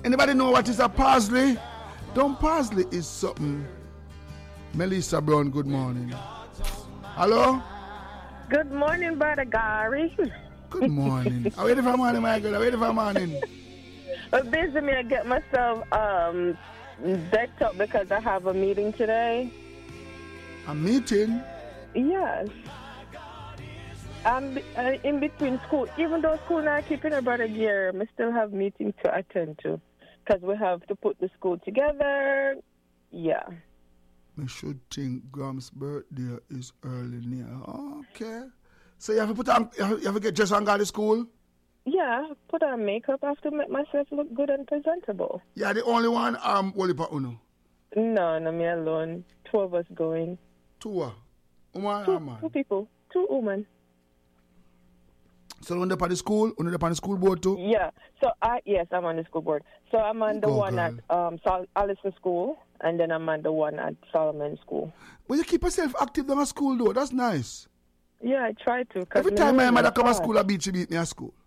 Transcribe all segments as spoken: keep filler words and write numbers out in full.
Anybody know what is a parsley? Don't parsley is something. Melissa Brown, good morning. Hello? Good morning, Brother Gary. Good morning. I'm waiting for morning, my girl. I'm waiting for morning. I'm busy me. I get myself um, decked up because I have a meeting today. A meeting? Yes. I'm uh, in between school. Even though school not keeping a Brother Gary, I still have meeting to attend to. Because we have to put the school together. Yeah. I should think Graham's birthday is early near. Okay. So you have to put on, you have to get dressed and go to school? Yeah, put on makeup. I have to make myself look good and presentable. Yeah, the only one, um, Wally Uno? No, no, me alone. Two of us going. Two? Uh, woman two, or man? Two people. Two women. So on the party school? On the party school board too? Yeah. So I yes, I'm on the school board. So I'm on the Go, one girl. at um Sol- Allison School, and then I'm on the one at Solomon School. But you keep yourself active down at school though. That's nice. Yeah, I try to. Every time my mother come to school, I beat she beat me at school.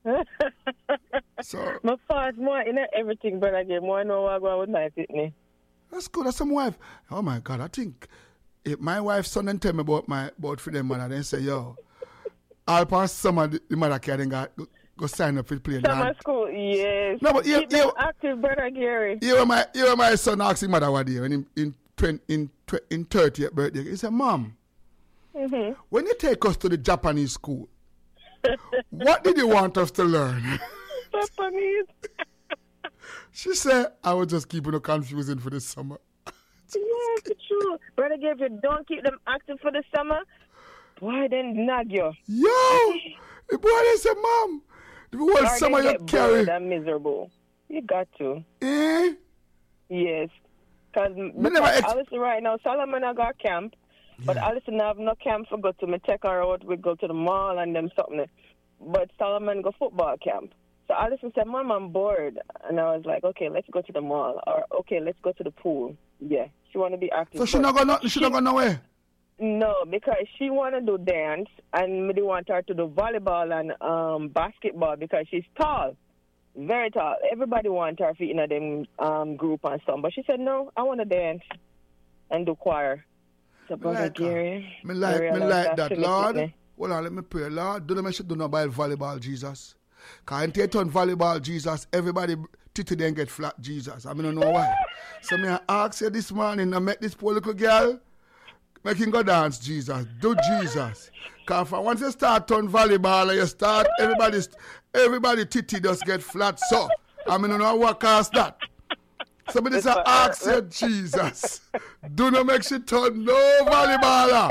So my fast more in everything, but again, more know what I would like it me. that's good. That's some wife. Oh my God, I think if my wife's son and tell me about my about for them mother, then say, yo, I'll pass summer the, the mother can go, go, go sign up for playing. Summer school, yes. No, but you, Keep you, them active, Brother Gary. you were my you were my son asking mother what day when in in twenty, in in thirtieth birthday. He said, Mom, Mm-hmm. when you take us to the Japanese school, what did you want us to learn? Japanese. She said, I was just keeping her confusing for the summer. Yes, it's true. Brother Gary, if you don't keep them active for the summer, boy, then nag you. Yo! The boy they said, Mom, the whole Or summer they you get carry. bored and miserable. You got to. Eh? Yes. Cause never ex- Alison right now, Solomon I got camp, but Yeah. Alison have no camp for go to. Me take her out, we go to the mall and them something. But Solomon go football camp. So Alison said, Mom, I'm bored. And I was like, okay, let's go to the mall. Or, okay, let's go to the pool. Yeah, she want to be active. So she not going she, she not go nowhere? No, because she want to do dance, and me want her to do volleyball and um, basketball because she's tall, very tall. Everybody want her to be in a them um, group and stuff, but she said, no, I want to dance and do choir. So, Brother like Gary, Me like, me realize like that, to Lord. me. Hold on, let me pray, Lord. Don't make sure do not buy volleyball, Jesus. Because I take on volleyball, Jesus, everybody titty then get flat, Jesus. I mean, I don't know why. So me I ask you this morning, I met this poor little girl, make him go dance, Jesus. Do Jesus. Because once you start on volleyball, you start, everybody, everybody titty just get flat, so. I mean, I don't know what cause that. So me just ask you, Jesus. Do not make she turn no volleyballer.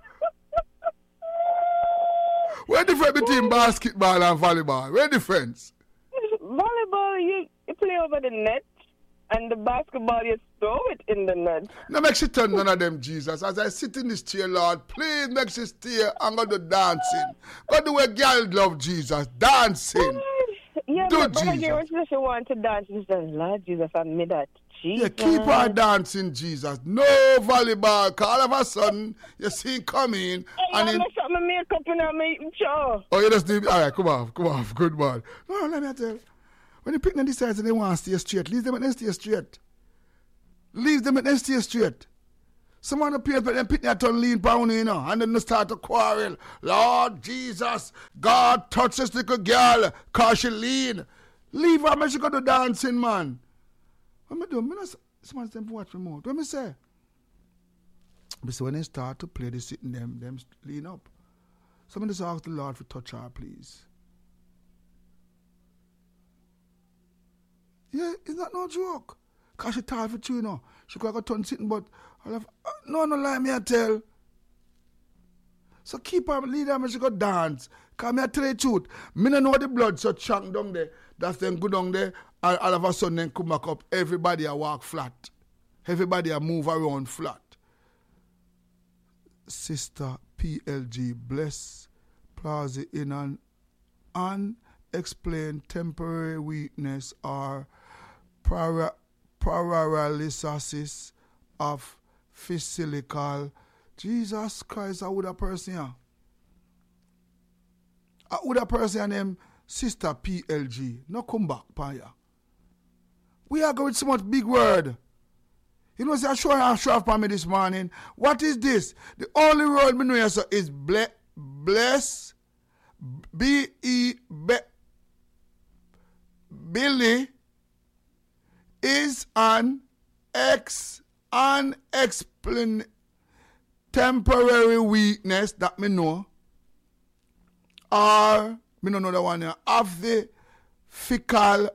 Where the difference between basketball and volleyball? Where the difference? Volleyball, you, you play over the net, and the basketball, you throw it in the net. No make she turn none of them, Jesus. As I sit in this chair, Lord, please make she stay and go to dancing. Go do a girl love Jesus, dancing. Yeah, Do but Brother Jesus. Gary, she she want to dance. She says, Lord Jesus, I made that. Jesus. Yeah, keep her dancing, Jesus. No volleyball. 'Cause all of a sudden, you see him coming. Hey, and I in, mess up my makeup and I'm eating show. oh, you just do. All right, come on, come on, good man. No, no, let me tell you. When the picnic decides they want to stay straight, leave them at them stay straight. Leave them at them stay straight. Someone appears, but then picnic turn lean pound, you know, and then they start to quarrel. Lord Jesus, God touch this little girl, cause she lean. Leave her, man, she got to dancing, man. What am I doing? Someone say, watch me more. What am I say? But so when they start to play, they sitting them, them lean up. Someone just ask the Lord to touch her, please. Yeah, it's not no joke. Because she tired for you, you know. She could have turn sitting, but I have, uh, no, no lie, me I tell. So keep her, lead her, and she go dance. Because me I tell you the truth. Me don't know the blood so chunk down there. That's then go down there, and all of a sudden then come back up. Everybody a walk flat. Everybody a move around flat. Sister P L G, bless palsy in an unexplained temporary weakness or para, paralysis of physical. Jesus Christ, I would a person here. I would a person named Sister P L G. No come back, Paya. We are going with so much big word. You know, say I show I show up on me this morning. What is this? The only word me know here, sir, is ble- bless, B E be, Billy is an ex unexplained temporary weakness that me know, or me don't know the one here, of the fecal.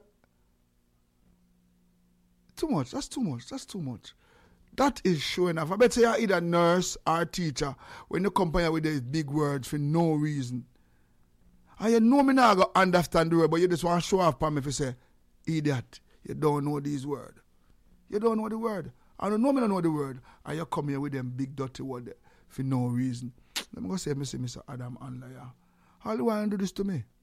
Too much. That's too much. That's too much. That is showing off. I bet you are either nurse or teacher when you compare with these big words for no reason. And you know me not going to understand the word, but you just want to show off for me if you say, idiot, you don't know these words. You don't know the word. I don't know me don't know the word. And you come here with them big dirty words for no reason. Let me go say, Mister Mister Adam Anlaya. How do you want to do this to me?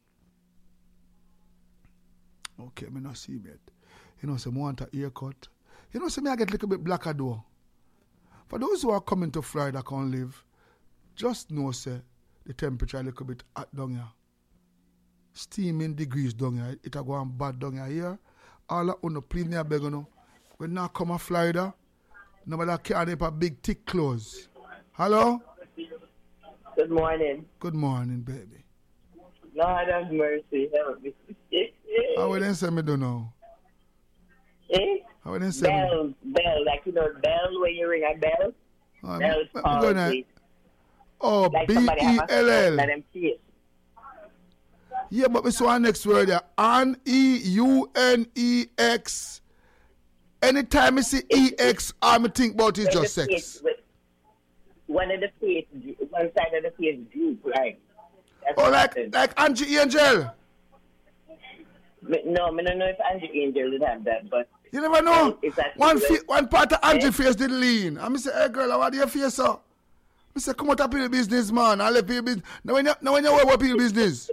Okay, me not see him yet. You know, say, I want a haircut. You know, say, me I get a little bit blacker though. For those who are coming to Florida can't live, just know, say, the temperature a little bit hot down here. Steaming degrees down here. It a go on bad down here. Here, all of you, please me I beg you know, when now come to Florida, nobody carry up a big thick clothes. Hello? Good morning. Good morning, baby. Lord have mercy, help me. How will they say me do now? Eh? How will they say bell, me? bell, like you know, bell when you ring a bell. Oh, Bell's I'm palsy. gonna, oh, Like B somebody E have a L stroke in L. them face. Yeah, but we saw our next word there. An E U N E X. Anytime I see E X, I'm think about it's When just the sex. face- One of the face, one side of the face droop, right? That's Oh, what like happens. like Angie Angel. Me- No, I don't know if Angie Angel did have that, but You never know. It's actually One like- fe- one part of Angie Eh? face did lean. And I say, hey girl, what do you face so? I say, come out up in the business, man. I let people business. Now when you now when you work about people business.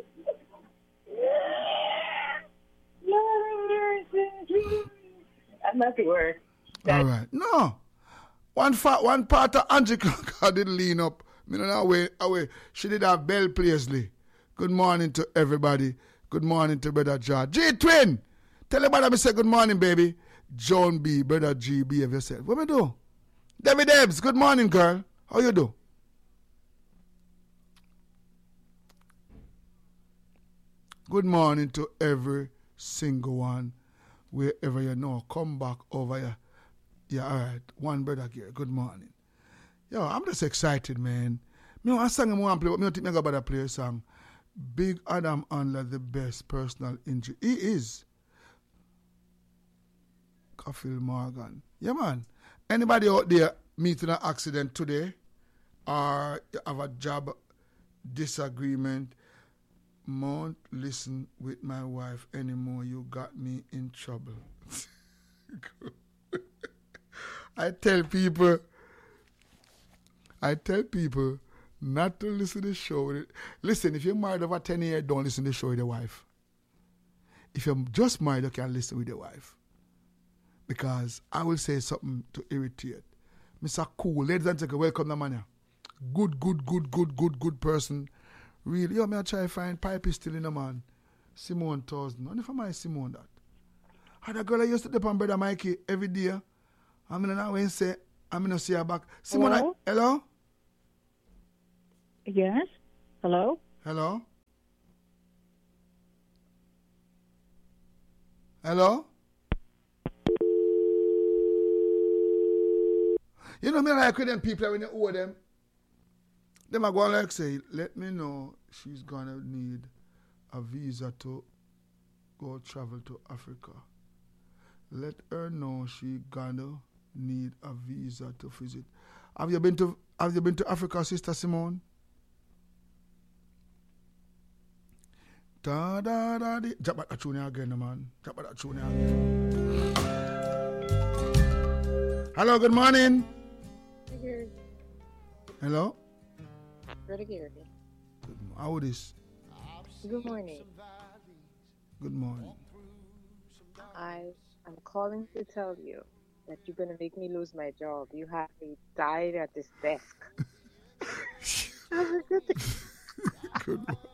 I'm not to work. All right. No. One fa- one part of Angie did lean up. Me know that way, away. She did have Bell Paisley. Good morning to everybody. Good morning to Brother John. G Twin. Tell everybody me say good morning, baby. John B. Brother G. Behave yourself. What me do? Debbie Debs. Good morning, girl. How you do? Good morning to every single one. Wherever you know. Come back over here. Yeah, all right. One brother here. Good morning. Yo, I'm just excited, man. Me want a song I want to play, but me don't think me about to play a song. Big Adam Anla, the best personal injury. He is. Cafill Morgan. Yeah, man. Anybody out there meeting an accident today or you have a job disagreement, won't listen with my wife anymore. You got me in trouble. I tell people, I tell people not to listen to the show. Listen, if you're married over ten years, don't listen to the show with your wife. If you're just married, you can listen with your wife. Because I will say something to irritate. Mister Cool, ladies and gentlemen, welcome the man here. Good, good, good, good, good, good person. Really, yo, me I try to find pipe is still in the man. Simone Thousand. And if I might Simone that. Had a girl I used to dip on Brother Mikey every day. I'm going to now say, I'm going to see her back. Simone, Hello? I, hello? Yes. Hello? Hello? Hello? You know me like with them people when you owe them. Them are going like say, let me know she's going to need a visa to go travel to Africa. Let her know she gonna need a visa to visit. Have you been to Have you been to Africa, Sister Simone? Da da da di. Jump at that tune again, man. Jump at that tune again. Hello, good morning. Hello. Brother Gary. Good, how it is? Good morning. Good morning. I am calling to tell you that you're going to make me lose my job. You have me died at this desk. Have a good day. Good morning.